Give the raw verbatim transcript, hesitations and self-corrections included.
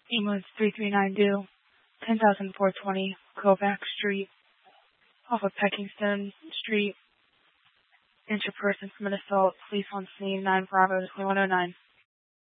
Ambulance three three nine due, ten thousand four twenty Kovac Street, off of Peckingstone Street. Injured person from an assault. Police on scene, nine Bravo twenty-one oh nine.